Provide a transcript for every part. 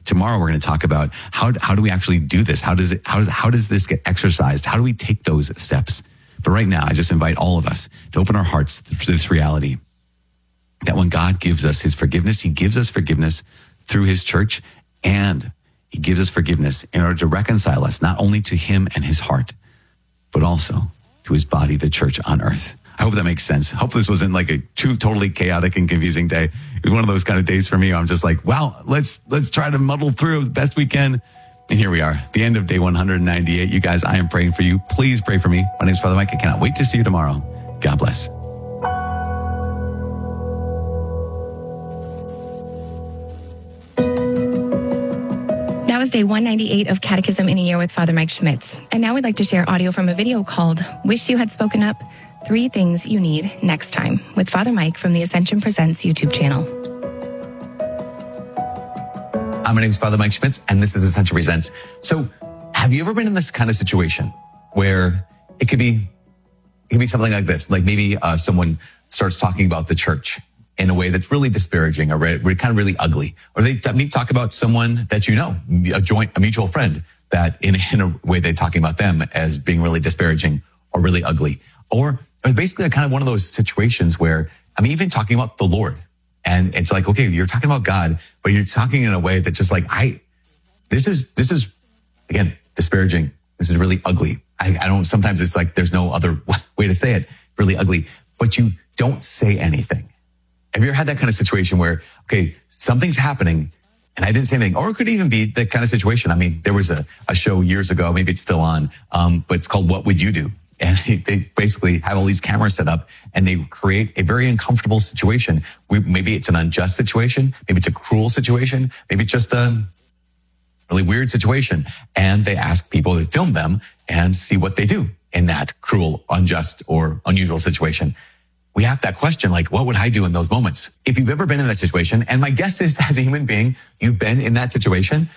Tomorrow, we're going to talk about how do we actually do this? How does this get exercised? How do we take those steps? But right now, I just invite all of us to open our hearts to this reality that when God gives us his forgiveness, he gives us forgiveness through his church, and he gives us forgiveness in order to reconcile us, not only to him and his heart, but also to his body, the church on earth. I hope that makes sense. Hope this wasn't like a totally chaotic and confusing day. It was one of those kind of days for me where I'm just like, well, let's try to muddle through the best we can. And here we are, the end of day 198. You guys, I am praying for you. Please pray for me. My name is Father Mike. I cannot wait to see you tomorrow. God bless. That was day 198 of Catechism in a Year with Father Mike Schmitz. And now we'd like to share audio from a video called Wish You Had Spoken Up, 3 Things You Need Next Time, with Father Mike from the Ascension Presents YouTube channel. Hi, my name is Father Mike Schmitz, and this is Ascension Presents. So have you ever been in this kind of situation where it could be something like this? Like maybe someone starts talking about the church in a way that's really disparaging or kind of really ugly. Or they talk about someone that you know, a mutual friend, that in a way they're talking about them as being really disparaging or really ugly. Or basically kind of one of those situations where, even talking about the Lord. And it's like, okay, you're talking about God, but you're talking in a way that just like, this is again, disparaging. This is really ugly. I don't, sometimes it's like, there's no other way to say it, really ugly, but you don't say anything. Have you ever had that kind of situation where, okay, something's happening and I didn't say anything? Or it could even be the kind of situation. There was a show years ago, maybe it's still on, but it's called What Would You Do? And they basically have all these cameras set up and they create a very uncomfortable situation. Maybe it's an unjust situation. Maybe it's a cruel situation. Maybe it's just a really weird situation. And they ask people to film them and see what they do in that cruel, unjust, or unusual situation. We have that question, like, what would I do in those moments? If you've ever been in that situation, and my guess is as a human being, you've been in that situation,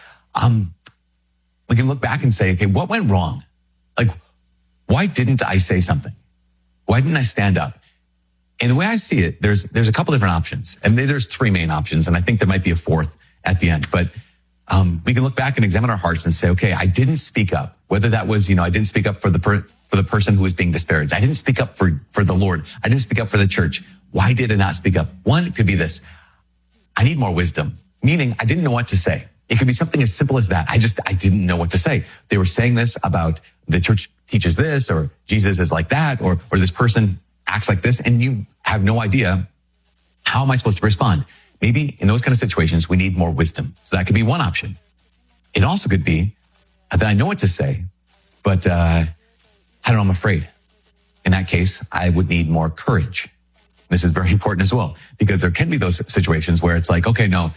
we can look back and say, okay, what went wrong? Like, why didn't I say something? Why didn't I stand up? And the way I see it, there's a couple different options. And there's 3 main options. And I think there might be a 4th at the end. But we can look back and examine our hearts and say, okay, I didn't speak up. Whether that was, I didn't speak up for the person who was being disparaged. I didn't speak up for the Lord. I didn't speak up for the church. Why did I not speak up? One, it could be this. I need more wisdom. Meaning I didn't know what to say. It could be something as simple as that. I didn't know what to say. They were saying this about the church teaches this, or Jesus is like that, or this person acts like this, and you have no idea, how am I supposed to respond? Maybe in those kind of situations, we need more wisdom. So that could be one option. It also could be that I know what to say, but I don't know, I'm afraid. In that case, I would need more courage. This is very important as well, because there can be those situations where it's like, okay, no,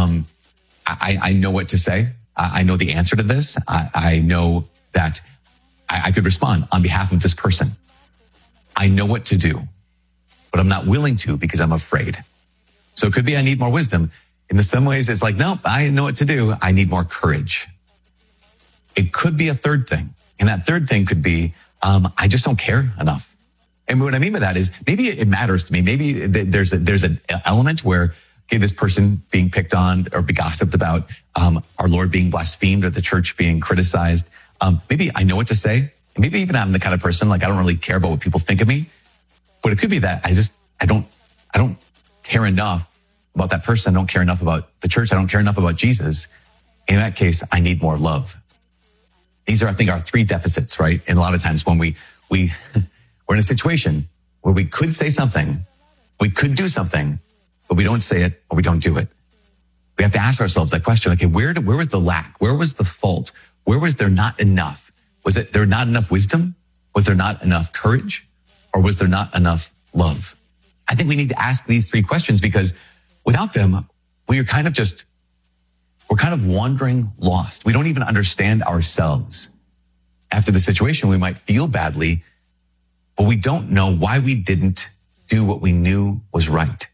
I know what to say. I know the answer to this. I know that I could respond on behalf of this person. I know what to do, but I'm not willing to because I'm afraid. So it could be I need more wisdom. In some ways, it's like, nope, I know what to do. I need more courage. It could be a third thing. And that third thing could be, I just don't care enough. And what I mean by that is maybe it matters to me. Maybe there's an element where, okay, this person being picked on or be gossiped about, our Lord being blasphemed or the church being criticized. Maybe I know what to say. And maybe even I'm the kind of person, like, I don't really care about what people think of me. But it could be that I don't care enough about that person. I don't care enough about the church. I don't care enough about Jesus. In that case, I need more love. These are, I think, our 3 deficits, right? And a lot of times when we're in a situation where we could say something, we could do something, but we don't say it or we don't do it. We have to ask ourselves that question. Okay, where was the lack? Where was the fault? Where was there not enough? Was it there not enough wisdom? Was there not enough courage? Or was there not enough love? I think we need to ask these 3 questions, because without them, we're kind of wandering lost. We don't even understand ourselves. After the situation, we might feel badly, but we don't know why we didn't do what we knew was right.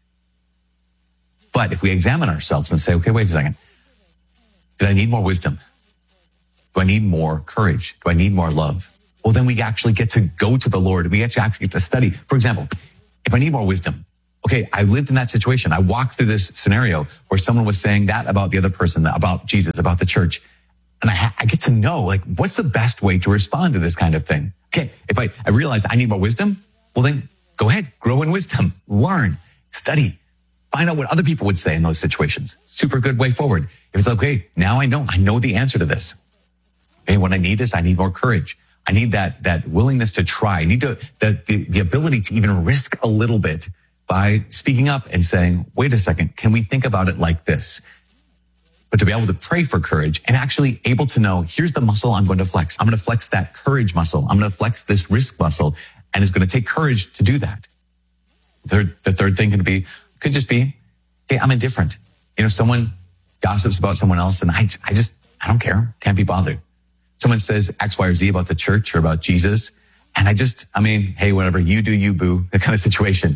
But if we examine ourselves and say, okay, wait a second. Did I need more wisdom? Do I need more courage? Do I need more love? Well, then we actually get to go to the Lord. We actually get to study. For example, if I need more wisdom, okay, I lived in that situation. I walked through this scenario where someone was saying that about the other person, about Jesus, about the church. And I get to know, like, what's the best way to respond to this kind of thing? Okay, if I realize I need more wisdom, well, then go ahead, grow in wisdom, learn, study, find out what other people would say in those situations. Super good way forward. If it's like, okay, now I know the answer to this. Okay, what I need is I need more courage. I need that willingness to try. I need the ability to even risk a little bit by speaking up and saying, wait a second, can we think about it like this? But to be able to pray for courage and actually able to know, here's the muscle I'm going to flex. I'm going to flex that courage muscle. I'm going to flex this risk muscle, and it's going to take courage to do that. The third thing could just be, okay, I'm indifferent. Someone gossips about someone else and I don't care. Can't be bothered. Someone says X, Y, or Z about the church or about Jesus. And hey, whatever, you do you, boo, that kind of situation.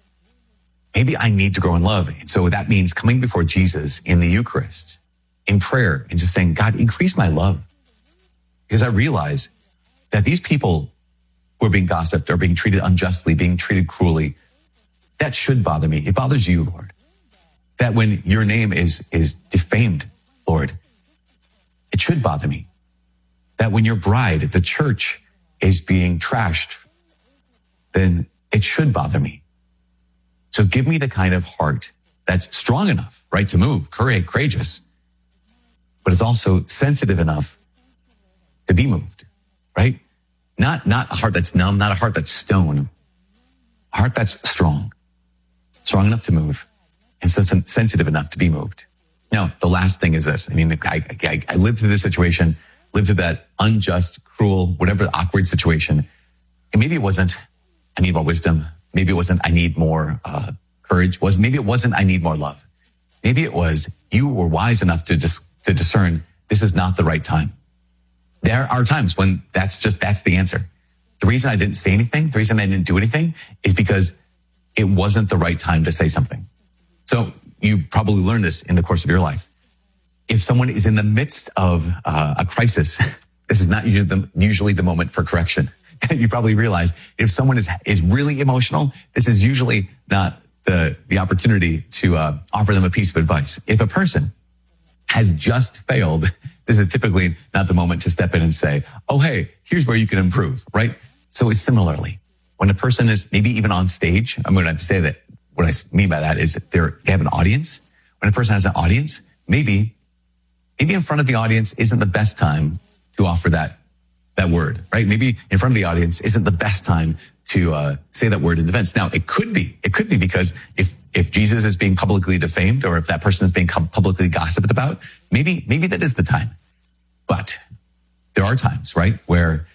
Maybe I need to grow in love. And so that means coming before Jesus in the Eucharist, in prayer, and just saying, God, increase my love. Because I realize that these people who are being gossiped or being treated unjustly, being treated cruelly, that should bother me. It bothers you, Lord. That when your name is defamed, Lord, it should bother me. That when your bride, the church, is being trashed, then it should bother me. So give me the kind of heart that's strong enough, right, to move, courageous, but it's also sensitive enough to be moved, right? Not a heart that's numb, not a heart that's stone, a heart that's strong enough to move, and sensitive enough to be moved. Now, the last thing is this. I lived through this situation, lived through that unjust, cruel, whatever awkward situation. And maybe it wasn't, I need more wisdom. Maybe it wasn't, I need more courage. Maybe it wasn't, I need more love. Maybe it was, you were wise enough to discern this is not the right time. There are times when that's the answer. The reason I didn't say anything, the reason I didn't do anything is because it wasn't the right time to say something. So you probably learned this in the course of your life. If someone is in the midst of a crisis, this is not usually the moment for correction. You probably realize if someone is really emotional, this is usually not the opportunity to offer them a piece of advice. If a person has just failed, this is typically not the moment to step in and say, oh, hey, here's where you can improve, right? So it's similarly, when a person is maybe even on stage, I'm going to have to say that what I mean by that is they have an audience. When a person has an audience, maybe in front of the audience isn't the best time to offer that word, right? Maybe in front of the audience isn't the best time to say that word in defense. Now, it could be because if Jesus is being publicly defamed, or if that person is being publicly gossiped about, maybe that is the time. But there are times, right, where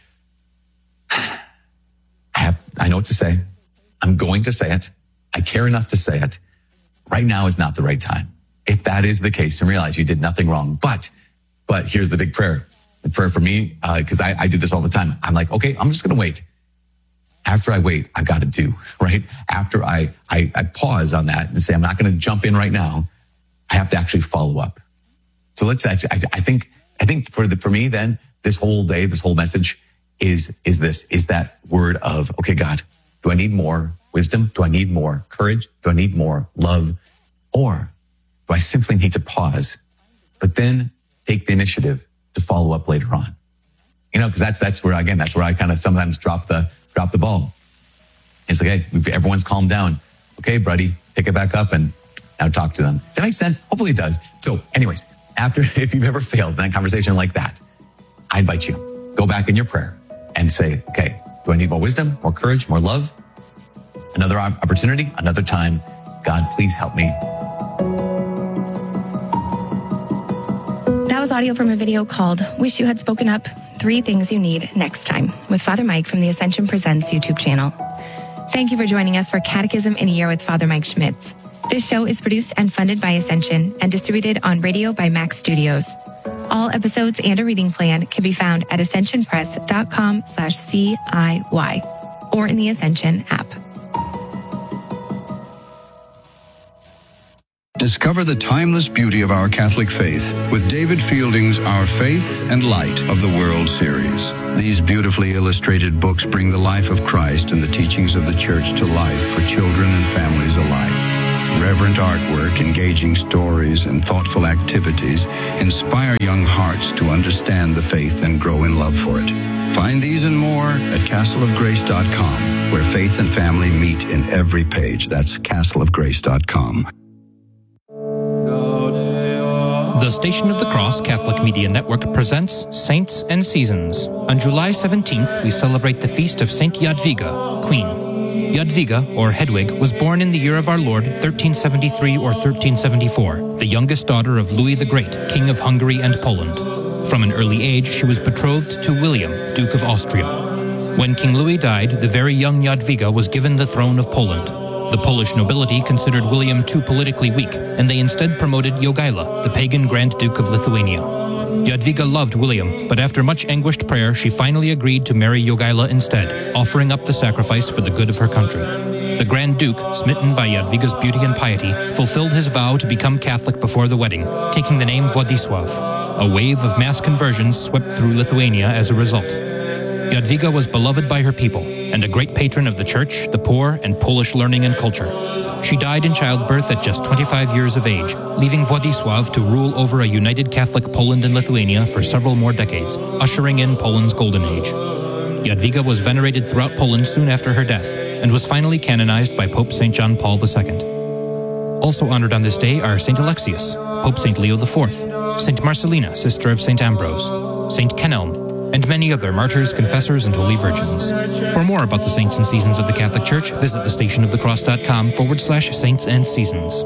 I know what to say. I'm going to say it. I care enough to say it. Right now is not the right time. If that is the case, and realize you did nothing wrong. But here's the big prayer. The prayer for me, because I do this all the time. I'm like, okay, I'm just going to wait. After I wait, I've got to do, right? After I pause on that and say, I'm not going to jump in right now. I have to actually follow up. So let's actually, I think for me then, this whole day, this whole message is that word of, okay, God, do I need more wisdom? Do I need more courage? Do I need more love? Or do I simply need to pause, but then take the initiative to follow up later on? Because that's where I kind of sometimes drop the ball. It's like, hey, everyone's calmed down. Okay, buddy, pick it back up and now talk to them. Does that make sense? Hopefully it does. So anyways, if you've ever failed in that conversation like that, I invite you, go back in your prayer and say, okay, do I need more wisdom, more courage, more love? Another opportunity, another time. God, please help me. That was audio from a video called Wish You Had Spoken Up, 3 Things You Need Next Time, with Father Mike from the Ascension Presents YouTube channel. Thank you for joining us for Catechism in a Year with Father Mike Schmitz. This show is produced and funded by Ascension and distributed on radio by Max Studios. All episodes and a reading plan can be found at ascensionpress.com/CIY or in the Ascension app. Discover the timeless beauty of our Catholic faith with David Fielding's Our Faith and Light of the World series. These beautifully illustrated books bring the life of Christ and the teachings of the Church to life for children and families alike. Reverent artwork, engaging stories, and thoughtful activities inspire young hearts to understand the faith and grow in love for it. Find these and more at castleofgrace.com, where faith and family meet in every page. That's castleofgrace.com. The Station of the Cross Catholic Media Network presents Saints and Seasons. On July 17th, we celebrate the feast of Saint Jadwiga, Queen. Jadwiga, or Hedwig, was born in the year of our Lord, 1373 or 1374, the youngest daughter of Louis the Great, King of Hungary and Poland. From an early age, she was betrothed to William, Duke of Austria. When King Louis died, the very young Jadwiga was given the throne of Poland. The Polish nobility considered William too politically weak, and they instead promoted Jogaila, the pagan Grand Duke of Lithuania. Jadwiga loved William, but after much anguished prayer, she finally agreed to marry Jogaila instead, offering up the sacrifice for the good of her country. The Grand Duke, smitten by Jadwiga's beauty and piety, fulfilled his vow to become Catholic before the wedding, taking the name Władysław. A wave of mass conversions swept through Lithuania as a result. Jadwiga was beloved by her people, and a great patron of the Church, the poor, and Polish learning and culture. She died in childbirth at just 25 years of age, leaving Władysław to rule over a united Catholic Poland and Lithuania for several more decades, ushering in Poland's golden age. Jadwiga was venerated throughout Poland soon after her death, and was finally canonized by Pope St. John Paul II. Also honored on this day are St. Alexius, Pope St. Leo IV, St. Marcelina, sister of St. Ambrose, St. Kenelm, and many other martyrs, confessors, and holy virgins. For more about the saints and seasons of the Catholic Church, visit thestationofthecross.com/saints and seasons.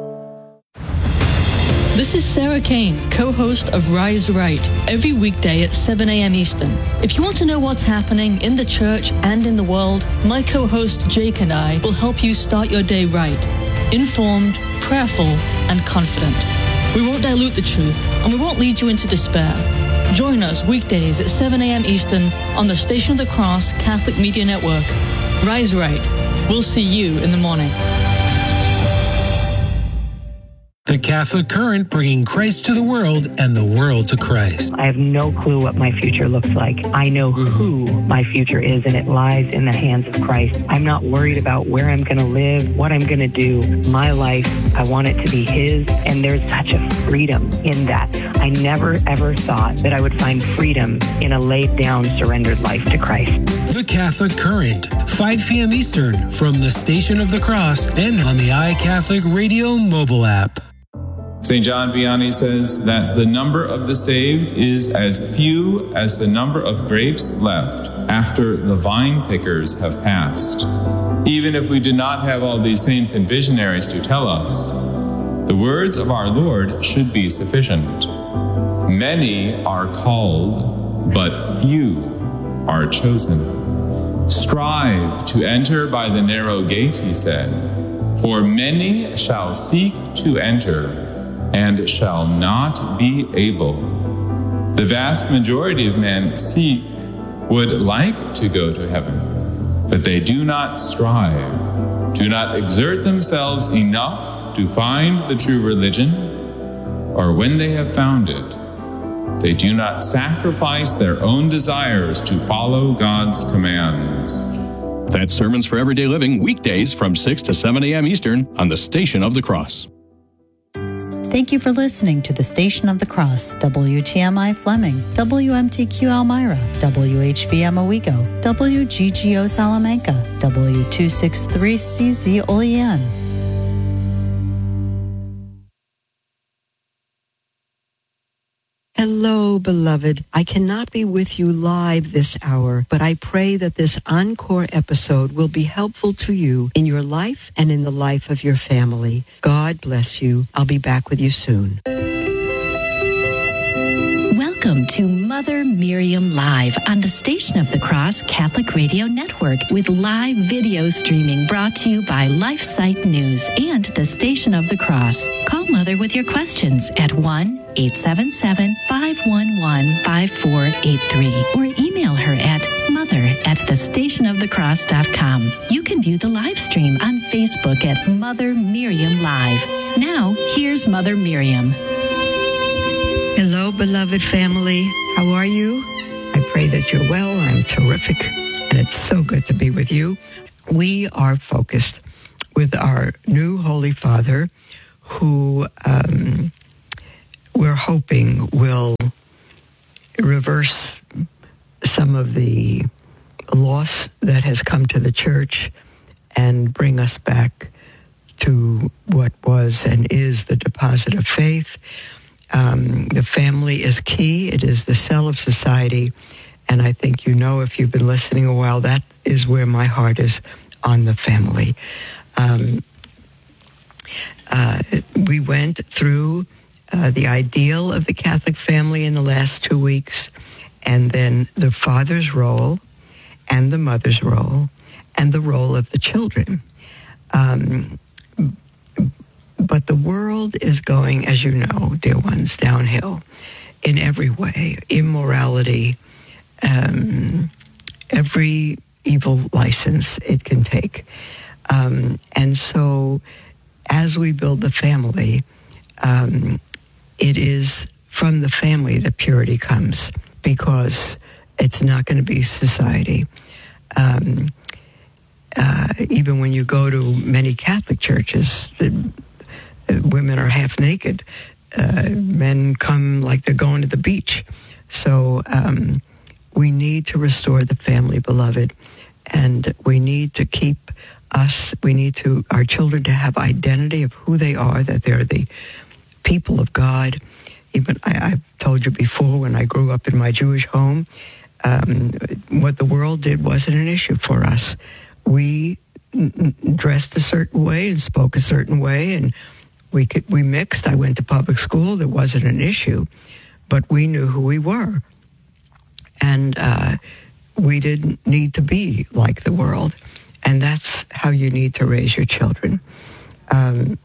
This is Sarah Kane, co-host of Rise Right, every weekday at 7 a.m. Eastern. If you want to know what's happening in the church and in the world, my co-host Jake and I will help you start your day right, informed, prayerful, and confident. We won't dilute the truth, and we won't lead you into despair. Join us weekdays at 7 a.m. Eastern on the Station of the Cross Catholic Media Network. Rise Right. We'll see you in the morning. The Catholic Current, bringing Christ to the world and the world to Christ. I have no clue what my future looks like. I know who my future is, and it lies in the hands of Christ. I'm not worried about where I'm going to live, what I'm going to do. My life, I want it to be His, and there's such a freedom in that. I never, ever thought that I would find freedom in a laid-down, surrendered life to Christ. The Catholic Current, 5 p.m. Eastern, from the Station of the Cross and on the iCatholic Radio mobile app. St. John Vianney says that the number of the saved is as few as the number of grapes left after the vine pickers have passed. Even if we did not have all these saints and visionaries to tell us, the words of our Lord should be sufficient. Many are called, but few are chosen. Strive to enter by the narrow gate, he said, for many shall seek to enter and shall not be able. The vast majority of men would like to go to heaven, but they do not strive, do not exert themselves enough to find the true religion, or when they have found it, they do not sacrifice their own desires to follow God's commands. That's Sermons for Everyday Living, weekdays from 6 to 7 a.m. Eastern on the Station of the Cross. Thank you for listening to the Station of the Cross, WTMI Fleming, WMTQ Elmira, WHVM Owego, WGGO Salamanca, W263CZ Olean. Hello, beloved. I cannot be with you live this hour, but I pray that this encore episode will be helpful to you in your life and in the life of your family. God bless you. I'll be back with you soon. Welcome to Mother Miriam Live on the Station of the Cross Catholic Radio Network with live video streaming brought to you by LifeSite News and the Station of the Cross. Call Mother with your questions at 1-877-511-5483 or email her at mother@thestationofthecross.com. You can view the live stream on Facebook at Mother Miriam Live. Now, here's Mother Miriam. Hello, beloved family. How are you? I pray that you're well. I'm terrific, and it's so good to be with you. We are focused with our new Holy Father, who we're hoping will reverse some of the loss that has come to the church and bring us back to what was and is the deposit of faith. The family is key. It is the cell of society. And I think you know, if you've been listening a while, that is where my heart is, on the family. We went through the ideal of the Catholic family in the last 2 weeks, and then the father's role and the mother's role and the role of the children. But the world is going, as you know, dear ones, downhill in every way. Immorality, every evil license it can take. And so as we build the family, it is from the family that purity comes, because it's not going to be society. Even when you go to many Catholic churches, women are half naked. Men come like they're going to the beach. So we need to restore the family, beloved, and we need to keep our children to have identity of who they are, that they're the people of God. Even I've told you before, when I grew up in my Jewish home, what the world did wasn't an issue for us. We dressed a certain way and spoke a certain way, and we mixed. I went to public school. There wasn't an issue, but we knew who we were, and we didn't need to be like the world. And that's how you need to raise your children. I'm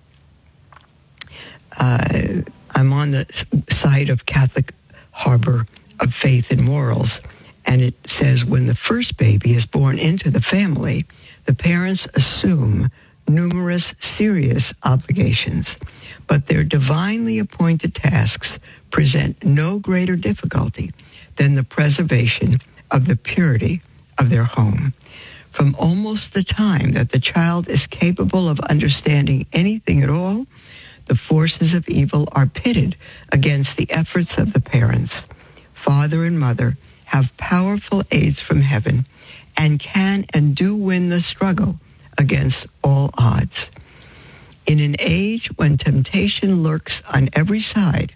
on the site of Catholic Harbor of Faith and Morals, and it says, when the first baby is born into the family, the parents assume numerous serious obligations, but their divinely appointed tasks present no greater difficulty than the preservation of the purity of their home. From almost the time that the child is capable of understanding anything at all, the forces of evil are pitted against the efforts of the parents. Father and mother have powerful aids from heaven and can and do win the struggle against all odds. In an age when temptation lurks on every side,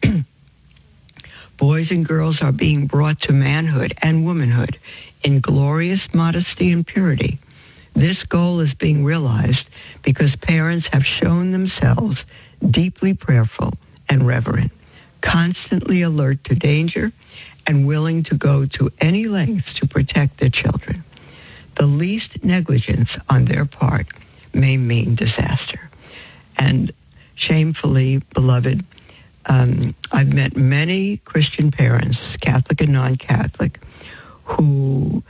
boys and girls are being brought to manhood and womanhood in glorious modesty and purity. This goal is being realized because parents have shown themselves deeply prayerful and reverent, constantly alert to danger, and willing to go to any lengths to protect their children. The least negligence on their part may mean disaster. And shamefully, beloved, I've met many Christian parents, Catholic and non-Catholic, who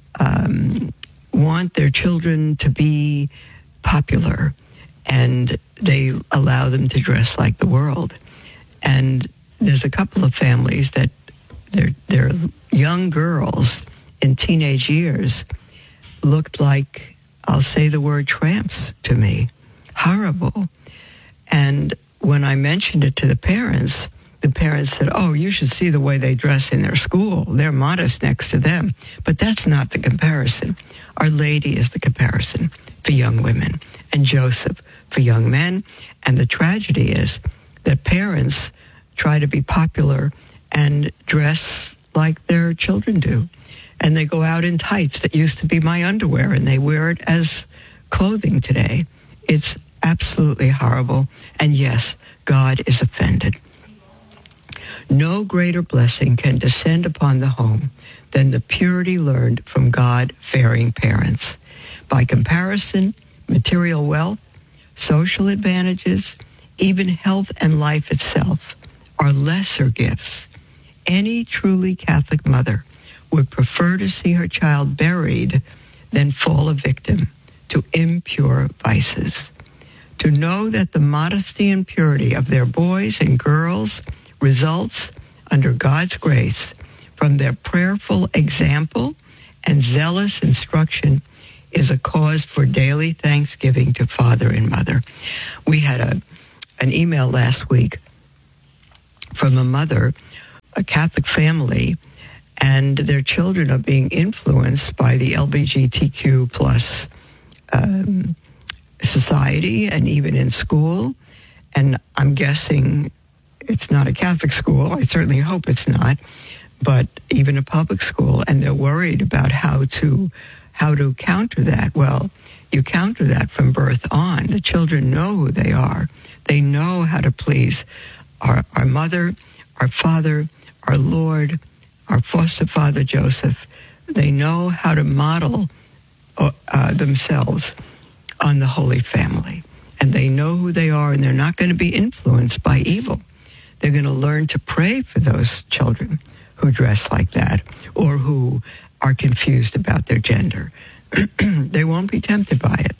want their children to be popular, and they allow them to dress like the world. And there's a couple of families that their young girls in teenage years looked like, I'll say the word, tramps to me. Horrible. And when I mentioned it to the parents said, oh, you should see the way they dress in their school. They're modest next to them. But that's not the comparison. Our Lady is the comparison for young women, and Joseph for young men. And the tragedy is that parents try to be popular and dress like their children do. And they go out in tights that used to be my underwear, and they wear it as clothing today. It's absolutely horrible. And yes, God is offended. No greater blessing can descend upon the home than the purity learned from God-fearing parents. By comparison, material wealth, social advantages, even health and life itself are lesser gifts. Any truly Catholic mother would prefer to see her child buried than fall a victim to impure vices. To know that the modesty and purity of their boys and girls results, under God's grace, from their prayerful example and zealous instruction is a cause for daily thanksgiving to Father and Mother. We had an email last week from a mother, a Catholic family, and their children are being influenced by the LGBTQ plus society and even in school. And I'm guessing it's not a Catholic school. I certainly hope it's not, but even a public school. And they're worried about how to counter that. Well, you counter that from birth on. The children know who they are. They know how to please our mother, our father, our Lord, our foster father, Joseph. They know how to model themselves on the Holy Family. And they know who they are, and they're not going to be influenced by evil. They're going to learn to pray for those children who dress like that or who are confused about their gender. They won't be tempted by it.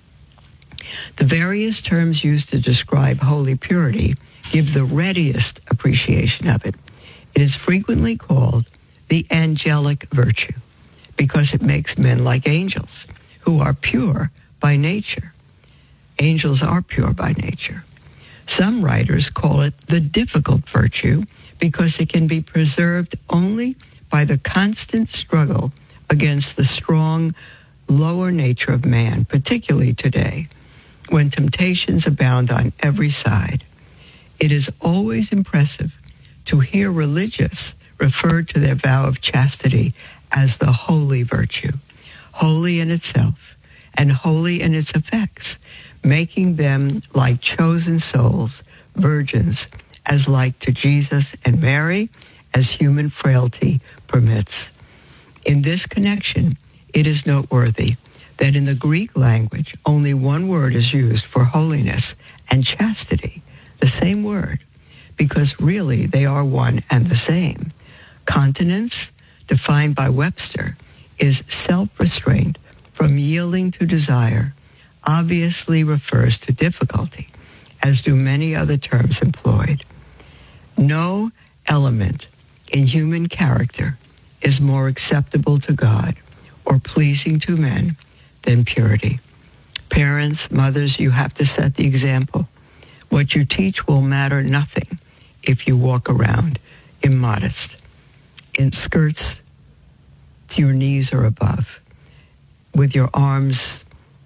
The various terms used to describe holy purity give the readiest appreciation of it. It is frequently called the angelic virtue because it makes men like angels who are pure by nature. Angels are pure by nature. Some writers call it the difficult virtue because it can be preserved only by the constant struggle against the strong, lower nature of man, particularly today, when temptations abound on every side. It is always impressive to hear religious refer to their vow of chastity as the holy virtue, holy in itself and holy in its effects, making them like chosen souls, virgins, as like to Jesus and Mary as human frailty permits. In this connection, it is noteworthy that in the Greek language, only one word is used for holiness and chastity, the same word, because really they are one and the same. Continence, defined by Webster, is self-restraint from yielding to desire, obviously refers to difficulty, as do many other terms employed. No element in human character is more acceptable to God or pleasing to men than purity. Parents, mothers, you have to set the example. What you teach will matter nothing if you walk around immodest, in skirts to your knees or above, with your arms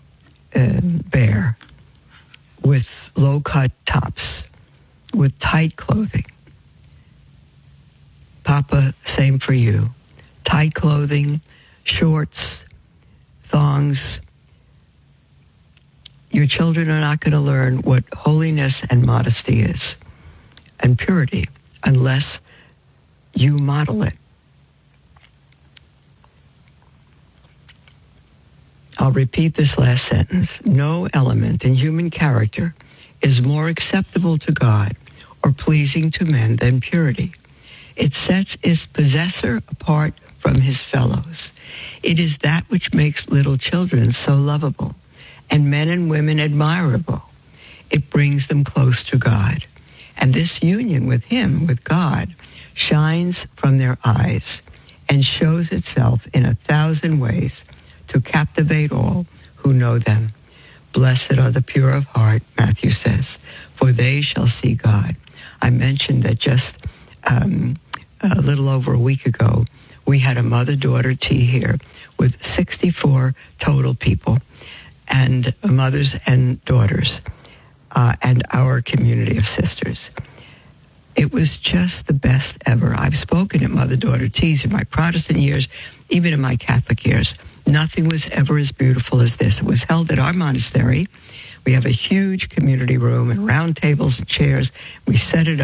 bare, with low-cut tops, with tight clothing. Papa, same for you. Tight clothing, shorts, thongs. Your children are not going to learn what holiness and modesty is, and purity, unless you model it. I'll repeat this last sentence. No element in human character is more acceptable to God or pleasing to men than purity. It sets its possessor apart from his fellows. It is that which makes little children so lovable and men and women admirable. It brings them close to God. And this union with him, with God, shines from their eyes and shows itself in 1,000 ways to captivate all who know them. Blessed are the pure of heart, Matthew says, for they shall see God. I mentioned that just a little over a week ago, we had a mother-daughter tea here with 64 total people, and mothers and daughters, and our community of sisters. It was just the best ever. I've spoken at mother-daughter teas in my Protestant years, even in my Catholic years. Nothing was ever as beautiful as this. It was held at our monastery. We have a huge community room and round tables and chairs. We set it up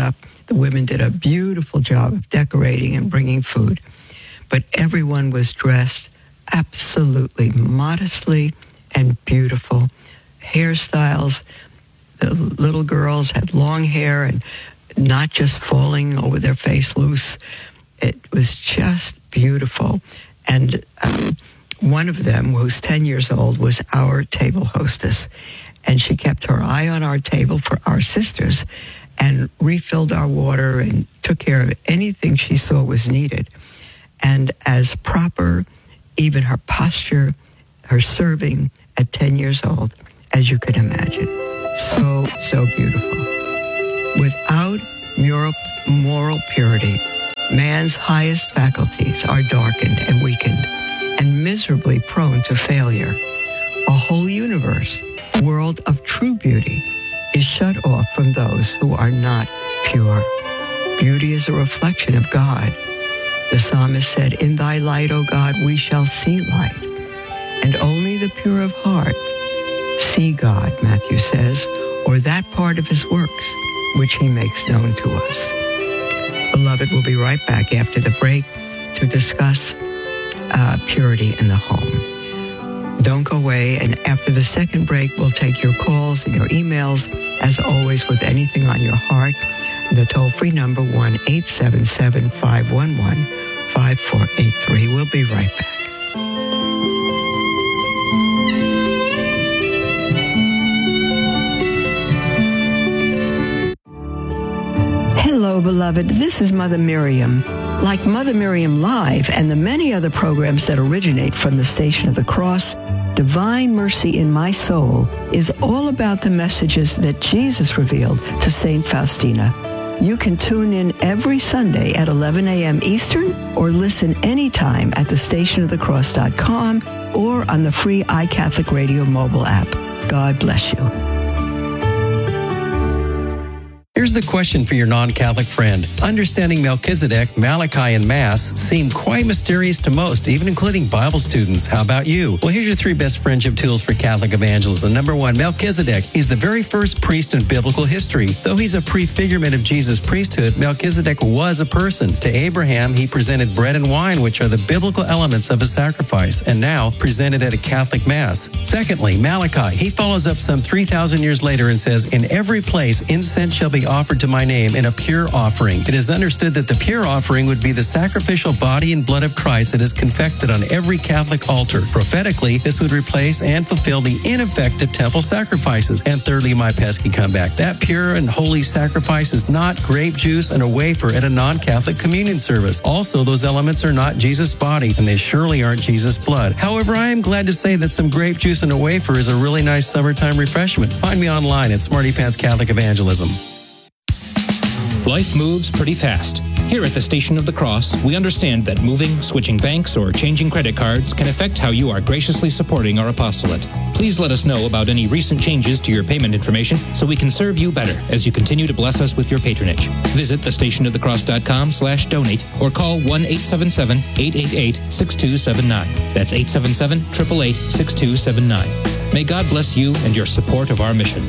The women did a beautiful job of decorating and bringing food. But everyone was dressed absolutely modestly and beautiful. Hairstyles, the little girls had long hair and not just falling over their face loose. It was just beautiful. And one of them, who's 10 years old, was our table hostess. And she kept her eye on our table for our sisters and refilled our water and took care of anything she saw was needed. And as proper, even her posture, her serving at 10 years old, as you can imagine. So, so beautiful. Without moral purity, man's highest faculties are darkened and weakened and miserably prone to failure. A whole universe, world of true beauty, is shut off from those who are not pure. Beauty is a reflection of God. The psalmist said, "In thy light, O God, we shall see light." And only the pure of heart see God, Matthew says, or that part of his works which he makes known to us. Beloved, we'll be right back after the break to discuss purity in the home. Don't go away, and after the second break, we'll take your calls and your emails, as always, with anything on your heart. The toll-free number, 1-877-511-5483. We'll be right back. Hello, beloved. This is Mother Miriam. Like Mother Miriam Live and the many other programs that originate from the Station of the Cross, Divine Mercy in My Soul is all about the messages that Jesus revealed to St. Faustina. You can tune in every Sunday at 11 a.m. Eastern or listen anytime at thestationofthecross.com or on the free iCatholic Radio mobile app. God bless you. Here's the question for your non-Catholic friend. Understanding Melchizedek, Malachi, and Mass seem quite mysterious to most, even including Bible students. How about you? Well, here's your 3 best friendship tools for Catholic evangelism. Number 1, Melchizedek. He's the very first priest in biblical history. Though he's a prefigurement of Jesus' priesthood, Melchizedek was a person. To Abraham, he presented bread and wine, which are the biblical elements of a sacrifice, and now presented at a Catholic Mass. Secondly, Malachi. He follows up some 3,000 years later and says, "In every place incense shall be offered to my name in a pure offering." It is understood that the pure offering would be the sacrificial body and blood of Christ that is confected on every Catholic altar. Prophetically, this would replace and fulfill the ineffective temple sacrifices. And thirdly, my pesky comeback. That pure and holy sacrifice is not grape juice and a wafer at a non-Catholic communion service. Also, those elements are not Jesus' body, and they surely aren't Jesus' blood. However, I am glad to say that some grape juice and a wafer is a really nice summertime refreshment. Find me online at Smarty Pants Catholic Evangelism. Life moves pretty fast. Here at the Station of the Cross, we understand that moving, switching banks, or changing credit cards can affect how you are graciously supporting our apostolate. Please let us know about any recent changes to your payment information so we can serve you better as you continue to bless us with your patronage. Visit thestationofthecross.com/donate or call 1-877-888-6279. That's 877-888-6279. May God bless you and your support of our mission.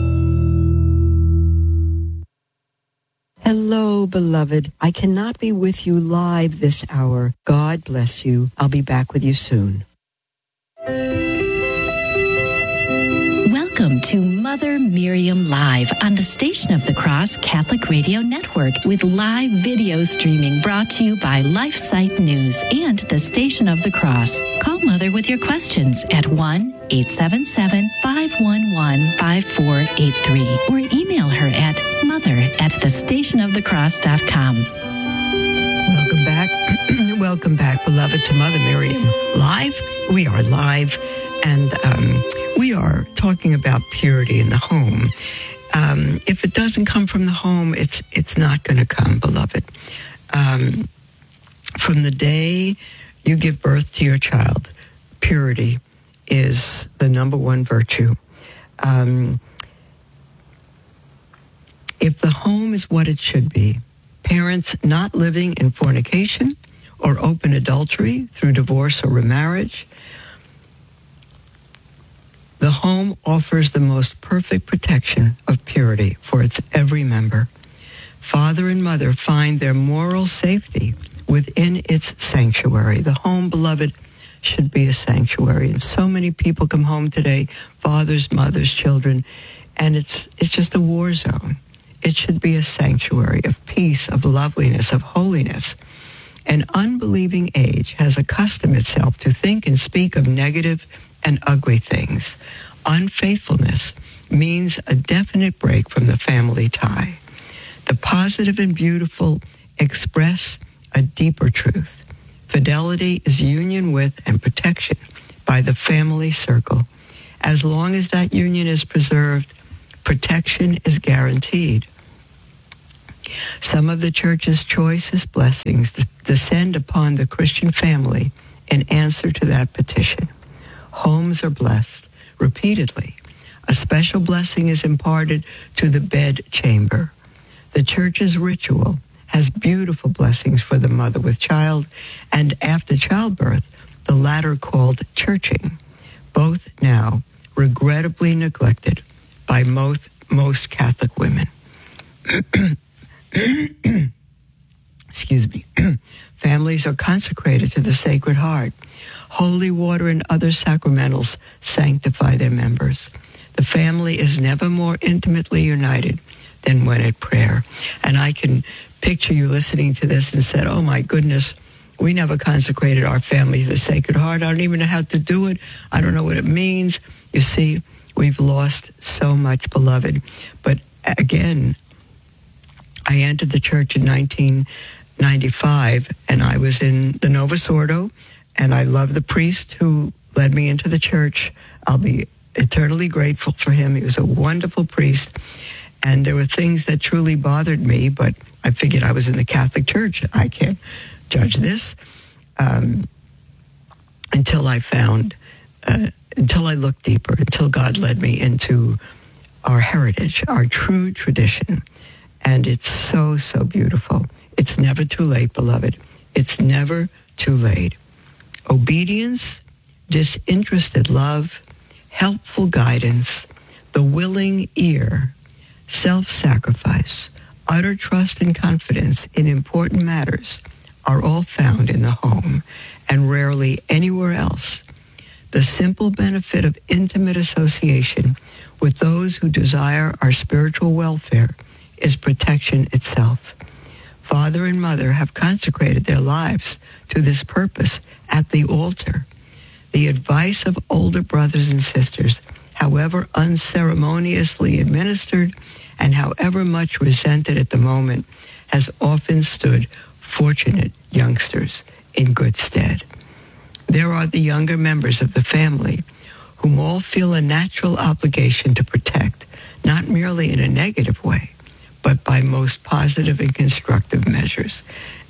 Hello, beloved. I cannot be with you live this hour. God bless you. I'll be back with you soon. Welcome to Mother Miriam Live on the Station of the Cross Catholic Radio Network with live video streaming brought to you by LifeSite News and the Station of the Cross. Call Mother with your questions at 1-877-511-5483 or email her at mother@thestationofthecross.com. Welcome back. Welcome back, beloved, to Mother Miriam Live. We are live, and we are talking about purity in the home. If it doesn't come from the home, it's not going to come, beloved. From the day you give birth to your child, purity is the number one virtue. If the home is what it should be, parents not living in fornication or open adultery through divorce or remarriage, the home offers the most perfect protection of purity for its every member. Father and mother find their moral safety within its sanctuary. The home, beloved, should be a sanctuary. And so many people come home today, fathers, mothers, children, and it's just a war zone. It should be a sanctuary of peace, of loveliness, of holiness. An unbelieving age has accustomed itself to think and speak of negative and ugly things. Unfaithfulness means a definite break from the family tie. The positive and beautiful express a deeper truth. Fidelity is union with and protection by the family circle. As long as that union is preserved, protection is guaranteed. Some of the church's choicest blessings descend upon the Christian family in answer to that petition. Homes are blessed repeatedly. A special blessing is imparted to the bed chamber. The church's ritual has beautiful blessings for the mother with child, and after childbirth, the latter called churching, both now regrettably neglected by most Catholic women. Excuse me. Families are consecrated to the Sacred Heart. Holy water and other sacramentals sanctify their members. The family is never more intimately united than when at prayer. And I can picture you listening to this and said, oh my goodness, we never consecrated our family to the Sacred Heart. I don't even know how to do it. I don't know what it means. You see, we've lost so much, beloved. But again, I entered the church in 1995, and I was in the Novus Ordo, and I love the priest who led me into the church. I'll be eternally grateful for him. He was a wonderful priest, and there were things that truly bothered me, but I figured I was in the Catholic Church. I can't judge this until I looked deeper, until God led me into our heritage, our true tradition. And it's so, so beautiful. It's never too late, beloved. It's never too late. Obedience, disinterested love, helpful guidance, the willing ear, self-sacrifice, utter trust and confidence in important matters are all found in the home and rarely anywhere else. The simple benefit of intimate association with those who desire our spiritual welfare is protection itself. Father and mother have consecrated their lives to this purpose at the altar. The advice of older brothers and sisters, however unceremoniously administered and however much resented at the moment, has often stood fortunate youngsters in good stead. There are the younger members of the family whom all feel a natural obligation to protect, not merely in a negative way, but by most positive and constructive measures.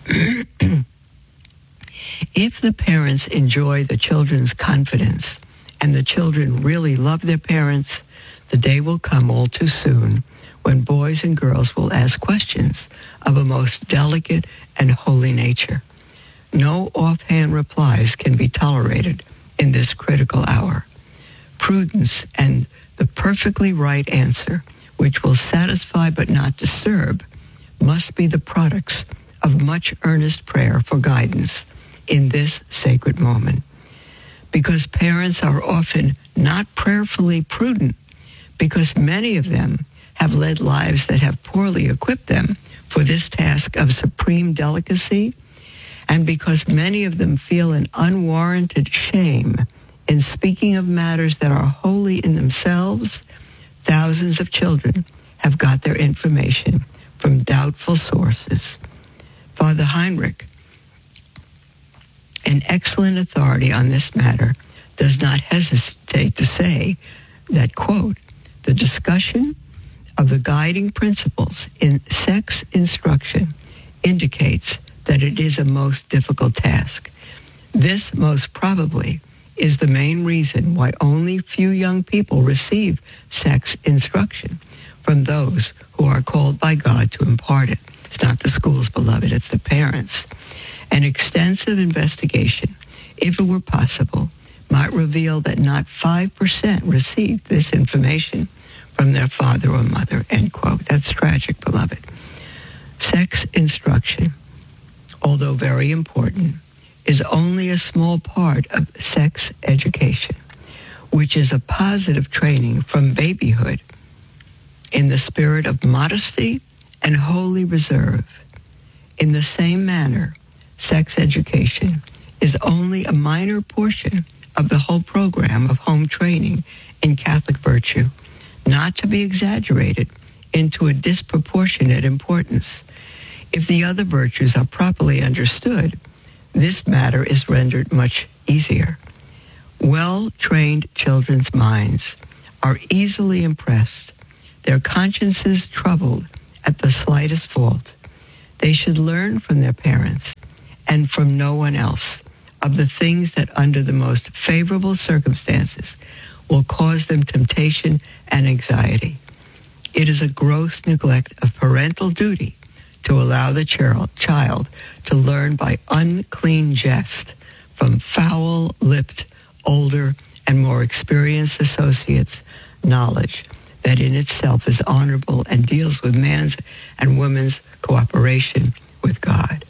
If the parents enjoy the children's confidence and the children really love their parents, the day will come all too soon when boys and girls will ask questions of a most delicate and holy nature. No offhand replies can be tolerated in this critical hour. Prudence and the perfectly right answer, which will satisfy but not disturb, must be the products of much earnest prayer for guidance in this sacred moment. Because parents are often not prayerfully prudent, because many of them have led lives that have poorly equipped them for this task of supreme delicacy, and because many of them feel an unwarranted shame in speaking of matters that are holy in themselves, thousands of children have got their information from doubtful sources. Father Heinrich, an excellent authority on this matter, does not hesitate to say that, quote, the discussion of the guiding principles in sex instruction indicates that it is a most difficult task. This most probably is the main reason why only few young people receive sex instruction from those who are called by God to impart it. It's not the schools, beloved, it's the parents. An extensive investigation, if it were possible, might reveal that not 5% received this information from their father or mother, end quote. That's tragic, beloved. Sex instruction, although very important, is only a small part of sex education, which is a positive training from babyhood in the spirit of modesty and holy reserve. In the same manner, sex education is only a minor portion of the whole program of home training in Catholic virtue, not to be exaggerated into a disproportionate importance. If the other virtues are properly understood, this matter is rendered much easier. Well-trained children's minds are easily impressed, their consciences troubled at the slightest fault. They should learn from their parents and from no one else of the things that under the most favorable circumstances will cause them temptation and anxiety. It is a gross neglect of parental duty to allow the child to learn by unclean jest from foul-lipped, older, and more experienced associates knowledge that in itself is honorable and deals with man's and woman's cooperation with God.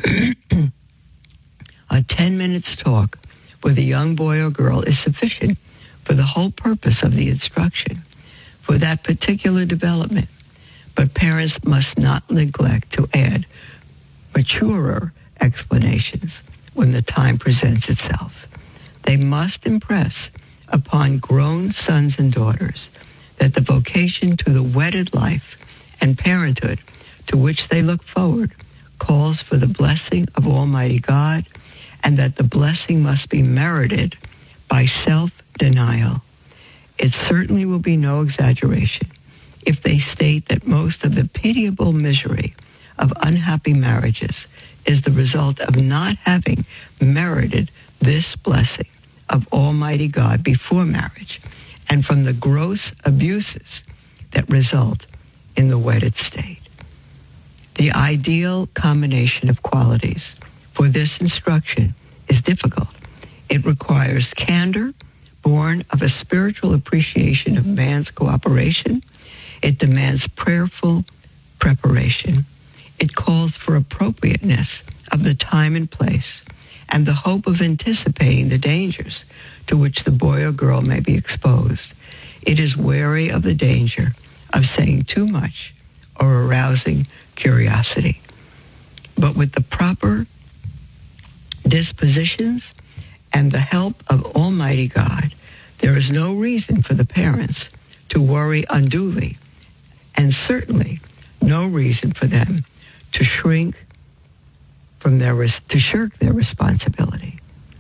A 10 minutes talk with a young boy or girl is sufficient for the whole purpose of the instruction, for that particular development. But parents must not neglect to add maturer explanations when the time presents itself. They must impress upon grown sons and daughters that the vocation to the wedded life and parenthood to which they look forward calls for the blessing of Almighty God, and that the blessing must be merited by self-denial. It certainly will be no exaggeration if they state that most of the pitiable misery of unhappy marriages is the result of not having merited this blessing of Almighty God before marriage, and from the gross abuses that result in the wedded state. The ideal combination of qualities for this instruction is difficult. It requires candor, born of a spiritual appreciation of man's cooperation. It demands prayerful preparation. It calls for appropriateness of the time and place, and the hope of anticipating the dangers to which the boy or girl may be exposed. It is wary of the danger of saying too much or arousing curiosity. But with the proper dispositions and the help of Almighty God, there is no reason for the parents to worry unduly, and certainly no reason for them to shirk their responsibility.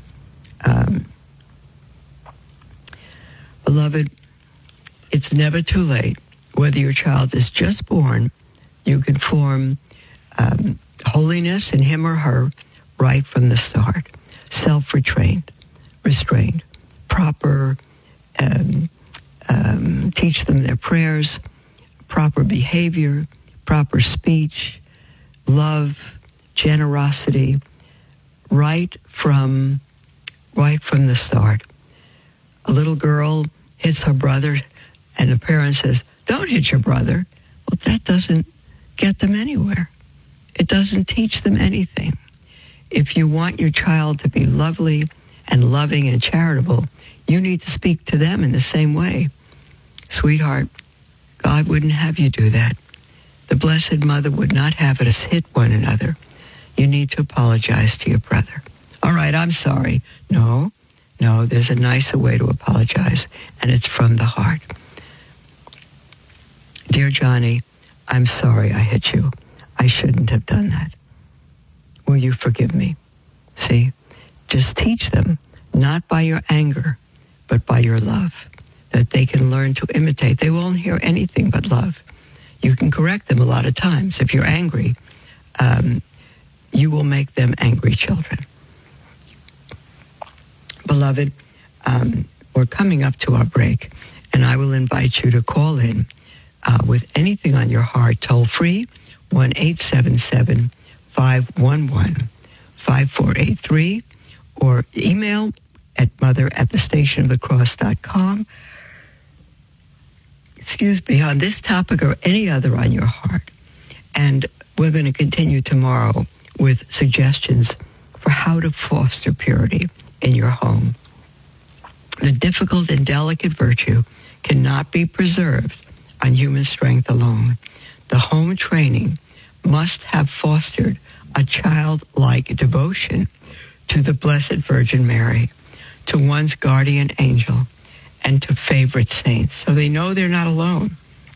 Beloved, it's never too late. Whether your child is just born, you can form holiness in him or her right from the start. Self-restrained, proper, teach them their prayers, proper behavior, proper speech, love, generosity, right from the start. A little girl hits her brother, and the parent says, "Don't hit your brother." Well, that doesn't get them anywhere. It doesn't teach them anything. If you want your child to be lovely and loving and charitable, you need to speak to them in the same way. Sweetheart, God wouldn't have you do that. The Blessed Mother would not have us hit one another. You need to apologize to your brother. All right, I'm sorry. No, there's a nicer way to apologize, and it's from the heart. Dear Johnny, I'm sorry I hit you. I shouldn't have done that. Will you forgive me? See, just teach them, not by your anger, but by your love, that they can learn to imitate. They won't hear anything but love. You can correct them a lot of times. If you're angry, you will make them angry children. Beloved, we're coming up to our break, and I will invite you to call in with anything on your heart, toll free, 1-877-511-5483, or email at mother@thestationofthecross.com. Excuse me, on this topic or any other on your heart. And We're going to continue tomorrow with suggestions for how to foster purity in your home. The difficult and delicate virtue cannot be preserved on human strength alone. The home training must have fostered a childlike devotion to the Blessed Virgin Mary, to one's guardian angel, and to favorite saints, so they know they're not alone.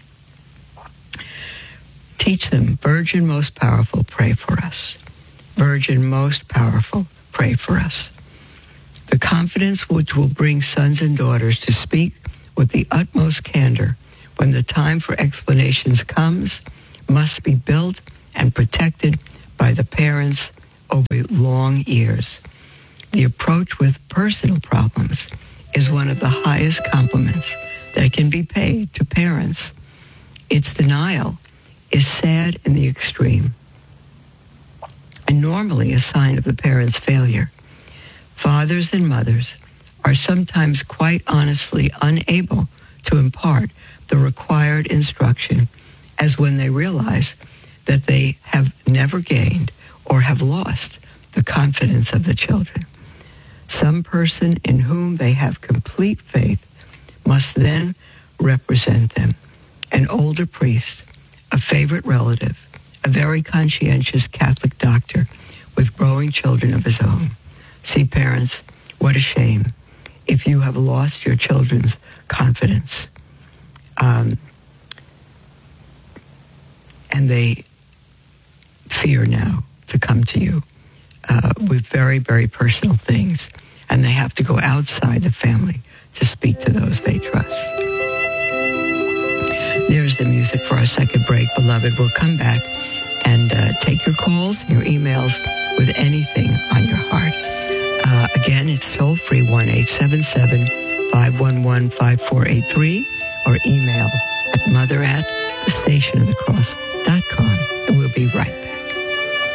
Teach them, Virgin most powerful, pray for us. Virgin most powerful, pray for us. The confidence which will bring sons and daughters to speak with the utmost candor when the time for explanations comes must be built and protected by the parents over long years. The approach with personal problems is one of the highest compliments that can be paid to parents. Its denial is sad in the extreme and normally a sign of the parent's failure. Fathers and mothers are sometimes quite honestly unable to impart the required instruction, as when they realize that they have never gained or have lost the confidence of the children. Some person in whom they have complete faith must then represent them. An older priest, a favorite relative, a very conscientious Catholic doctor with growing children of his own. See, parents, what a shame if you have lost your children's confidence. And they fear now to come to you with very, very personal things. And they have to go outside the family to speak to those they trust. There's the music for our second break, beloved. We'll come back and take your calls and your emails with anything on your heart. Again, it's toll-free, 1-877-511-5483, or email at mother@thestationofthecross.com. And we'll be right back.